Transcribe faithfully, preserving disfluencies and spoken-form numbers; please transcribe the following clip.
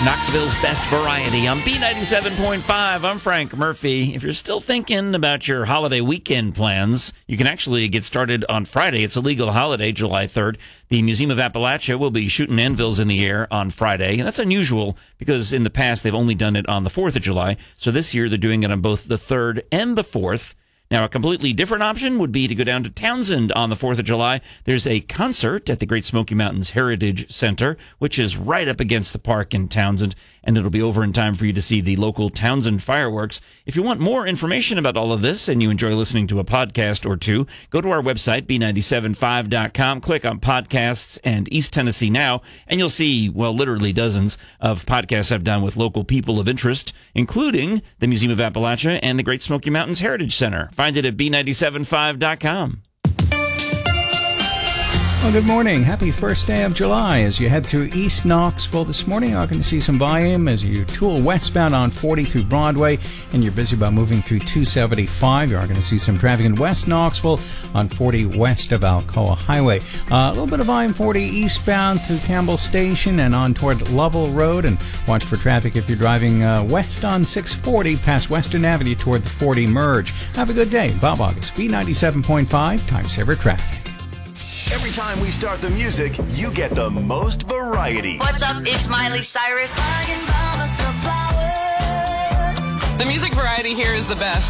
Knoxville's best variety on B ninety-seven point five. I'm Frank Murphy. If you're still thinking about your holiday weekend plans, you can actually get started on Friday. It's a legal holiday, July third. The Museum of Appalachia will be shooting anvils in the air on Friday, and that's unusual because in the past they've only done it on the fourth of July. So this year they're doing it on both the third and the fourth. Now, a completely different option would be to go down to Townsend on the fourth of July. There's a concert at the Great Smoky Mountains Heritage Center, which is right up against the park in Townsend, and it'll be over in time for you to see the local Townsend fireworks. If you want more information about all of this and you enjoy listening to a podcast or two, go to our website, B nine seven five dot com, click on Podcasts and East Tennessee Now, and you'll see, well, literally dozens of podcasts I've done with local people of interest, including the Museum of Appalachia and the Great Smoky Mountains Heritage Center. Find it at B nine seven five dot com. Well, good morning. Happy first day of July. As you head through East Knoxville this morning, you're going to see some volume as you tool westbound on forty through Broadway, and you're busy about moving through two seventy-five. You're going to see some traffic in West Knoxville on forty west of Alcoa Highway. Uh, a little bit of volume forty eastbound through Campbell Station and on toward Lovell Road. And watch for traffic if you're driving uh, west on six forty past Western Avenue toward the forty merge. Have a good day. Bob August, B ninety-seven point five, Time Saver Traffic. Every time we start the music, you get the most variety. What's up? It's Miley Cyrus. The music variety here is the best.